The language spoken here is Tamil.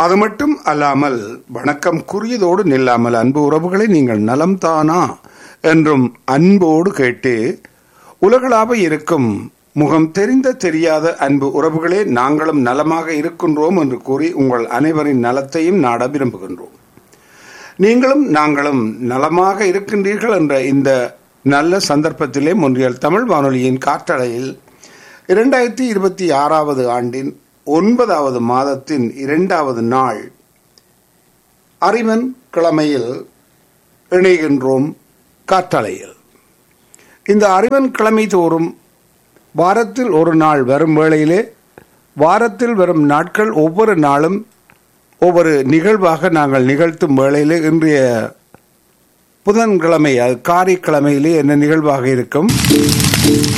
அது மட்டும் அல்லாமல் வணக்கம் கூறியதோடு நில்லாமல் அன்பு உறவுகளை நீங்கள் நலம்தானா என்றும் அன்போடு கேட்டு உலகளாவ இருக்கும் முகம் தெரிந்த தெரியாத அன்பு உறவுகளே நாங்களும் நலமாக இருக்கின்றோம் என்று கூறி உங்கள் அனைவரின் நலத்தையும் நாட விரும்புகின்றோம். நீங்களும் நாங்களும் நலமாக இருக்கின்றீர்கள் என்ற இந்த நல்ல சந்தர்ப்பத்திலே மொன்றியல் தமிழ் வானொலியின் காற்றலையில் 2026 ஆண்டின் 9வது மாதத்தின் 2வது நாள் அறிவன் கிழமையில் இணைகின்றோம். காற்றலையில் இந்த அறிவன் கிழமை தோறும் வாரத்தில் ஒரு நாள் வரும் வேளையிலே வாரத்தில் வரும் நாட்கள் ஒவ்வொரு நாளும் ஒவ்வொரு நிகழ்வாக நாங்கள் நிகழ்த்தும் வேளையிலே இன்றைய புதன்கிழமை அது காரிக்கிழமையிலே என்ன நிகழ்வாக இருக்கும்